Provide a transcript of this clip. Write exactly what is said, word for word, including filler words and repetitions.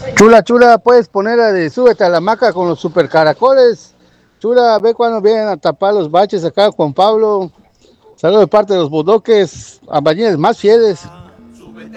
Chula, chula, puedes poner la de súbete a la hamaca con los super caracoles. Chula, ve cuando vienen a tapar los baches acá, Juan Pablo. Saludos de parte de los bodoques, albañiles más fieles.